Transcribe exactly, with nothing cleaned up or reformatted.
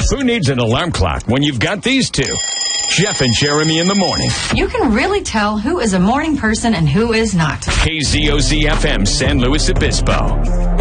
Who needs an alarm clock when you've got these two? Jeff and Jeremy in the morning. You can really tell who is a morning person and who is not. K Z O Z F M, San Luis Obispo.